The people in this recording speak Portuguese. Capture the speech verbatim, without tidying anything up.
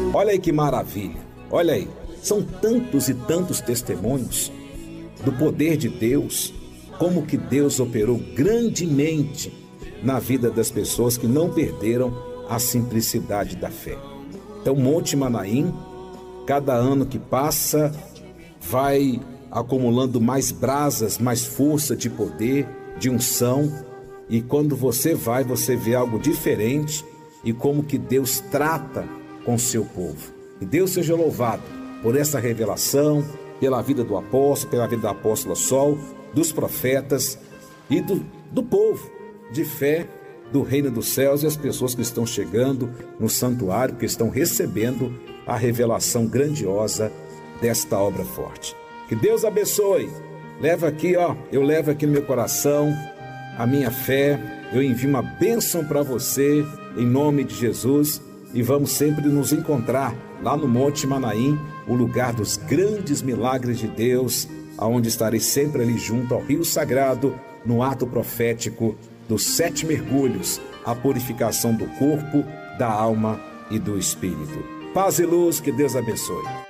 Olha aí que maravilha, olha aí, são tantos e tantos testemunhos do poder de Deus, como que Deus operou grandemente na vida das pessoas que não perderam a simplicidade da fé. Então, Monte Manaim, cada ano que passa, vai acumulando mais brasas, mais força de poder, de unção, e quando você vai, você vê algo diferente e como que Deus trata com o seu povo. Que Deus seja louvado por essa revelação, pela vida do apóstolo, pela vida da apóstola Sol, dos profetas e do, do povo de fé do reino dos céus e as pessoas que estão chegando no santuário, que estão recebendo a revelação grandiosa desta obra forte. Que Deus abençoe. Leva aqui, ó, eu levo aqui no meu coração a minha fé, eu envio uma bênção para você em nome de Jesus e vamos sempre nos encontrar lá no Monte Manaim, o lugar dos grandes milagres de Deus, aonde estarei sempre ali junto ao Rio Sagrado, no ato profético dos sete mergulhos, a purificação do corpo, da alma e do espírito. Paz e luz, que Deus abençoe.